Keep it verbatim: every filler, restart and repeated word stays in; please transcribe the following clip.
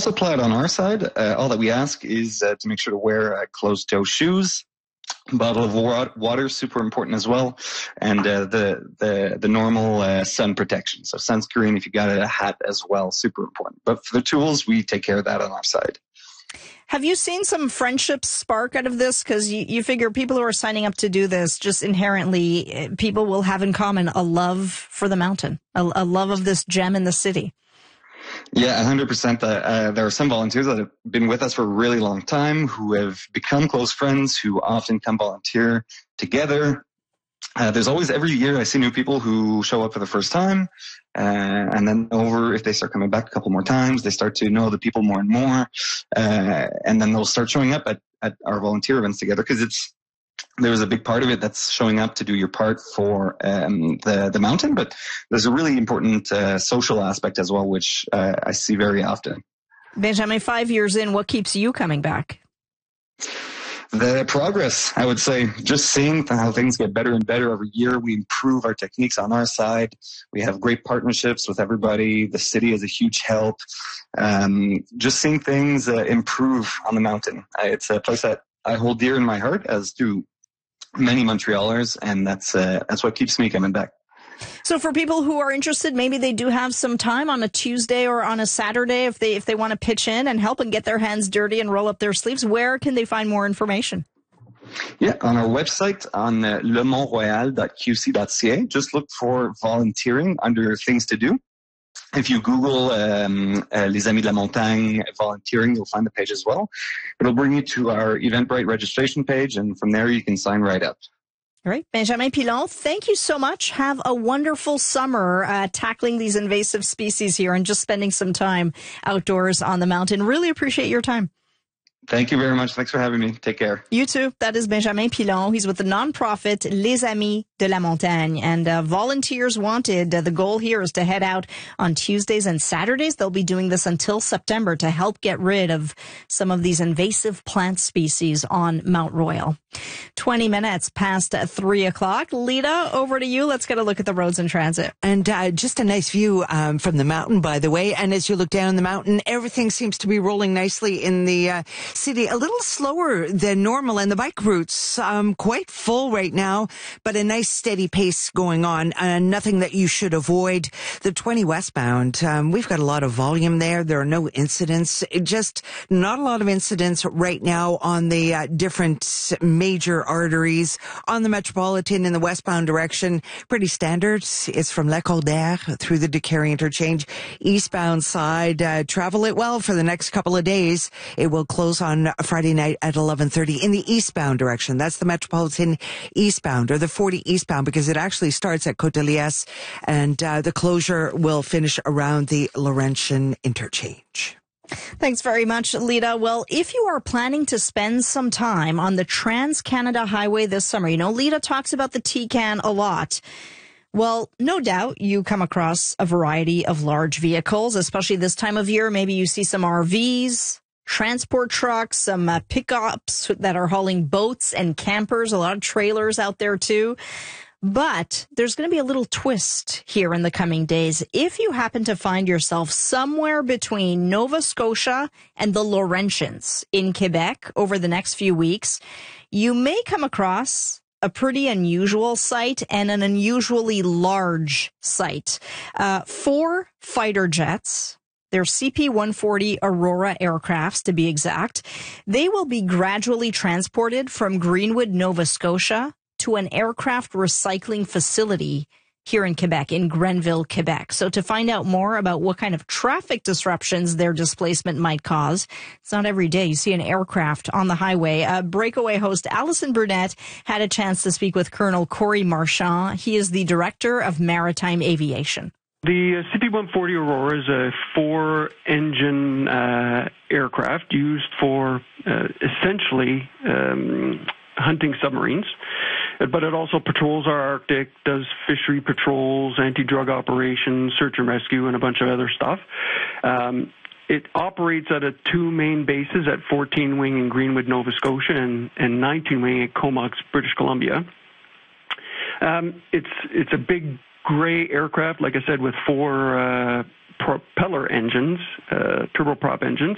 also apply it on our side. Uh, all that we ask is uh, to make sure to wear uh, closed-toe shoes. Bottle of water is super important as well, and uh, the the the normal uh, sun protection. So sunscreen, if you got it, a hat as well, super important. But for the tools, we take care of that on our side. Have you seen some friendships spark out of this? Because you, you figure people who are signing up to do this, just inherently, people will have in common a love for the mountain, a, a love of this gem in the city. Yeah, one hundred percent. Uh, uh, there are some volunteers that have been with us for a really long time who have become close friends, who often come volunteer together. Uh, there's always, every year I see new people who show up for the first time, uh, and then over, if they start coming back a couple more times, they start to know the people more and more, uh, and then they'll start showing up at, at our volunteer events together, because it's, there's a big part of it that's showing up to do your part for um, the, the mountain, but there's a really important uh, social aspect as well, which uh, I see very often. Benjamin, five years in, what keeps you coming back? The progress, I would say, just seeing how things get better and better every year. We improve our techniques on our side. We have great partnerships with everybody. The city is a huge help. Um, just seeing things uh, improve on the mountain. I, it's a place that I hold dear in my heart, as do many Montrealers, and that's uh, that's what keeps me coming back. So for people who are interested, maybe they do have some time on a Tuesday or on a Saturday if they if they want to pitch in and help and get their hands dirty and roll up their sleeves. Where can they find more information? Yeah, on our website on uh, le mont royal dot q c dot c a. Just look for volunteering under things to do. If you Google um, uh, Les Amis de la Montagne volunteering, you'll find the page as well. It'll bring you to our Eventbrite registration page, and from there you can sign right up. All right. Benjamin Pilon, thank you so much. Have a wonderful summer uh, tackling these invasive species here and just spending some time outdoors on the mountain. Really appreciate your time. Thank you very much. Thanks for having me. Take care. You too. That is Benjamin Pilon. He's with the nonprofit Les Amis de la Montagne, and uh, volunteers wanted. Uh, the goal here is to head out on Tuesdays and Saturdays. They'll be doing this until September to help get rid of some of these invasive plant species on Mount Royal. twenty minutes past uh, three o'clock. Lita, over to you. Let's get a look at the roads and transit. And uh, just a nice view um, from the mountain, by the way. And as you look down the mountain, everything seems to be rolling nicely in the uh, city. A little slower than normal, and the bike routes um, quite full right now, but a nice steady pace going on, and uh, nothing that you should avoid. The twenty westbound, um, we've got a lot of volume there. There are no incidents, it just not a lot of incidents right now on the uh, different major arteries. On the Metropolitan in the westbound direction, pretty standard. It's from Lacordaire through the Décarie interchange. Eastbound side, uh, travel it well for the next couple of days. It will close on Friday night at eleven thirty in the eastbound direction. That's the Metropolitan eastbound, or the forty eastbound, because it actually starts at Côte-de-Liesse, and uh, the closure will finish around the Laurentian interchange. Thanks very much, Lita. Well, if you are planning to spend some time on the Trans-Canada Highway this summer, you know, Lita talks about the T C A N a lot. Well, no doubt you come across a variety of large vehicles, especially this time of year. Maybe you see some R Vs, transport trucks, some uh, pickups that are hauling boats and campers, a lot of trailers out there too. But there's going to be a little twist here in the coming days. If you happen to find yourself somewhere between Nova Scotia and the Laurentians in Quebec over the next few weeks, you may come across a pretty unusual sight and an unusually large sight. Uh, four fighter jets. They're C P one forty Aurora aircrafts, to be exact. They will be gradually transported from Greenwood, Nova Scotia, to an aircraft recycling facility here in Quebec, in Grenville, Quebec. So to find out more about what kind of traffic disruptions their displacement might cause, it's not every day you see an aircraft on the highway. Uh, Breakaway host Alison Burnett had a chance to speak with Colonel Corey Marchand. He is the Director of Maritime Aviation. The C P one forty Aurora is a four-engine uh, aircraft used for uh, essentially um, hunting submarines. But it also patrols our Arctic, does fishery patrols, anti-drug operations, search and rescue, and a bunch of other stuff. Um, it operates at a two main bases at fourteen wing in Greenwood, Nova Scotia, and, and nineteen wing at Comox, British Columbia. Um, it's it's a big gray aircraft, like I said, with four uh, propeller engines, uh, turboprop engines.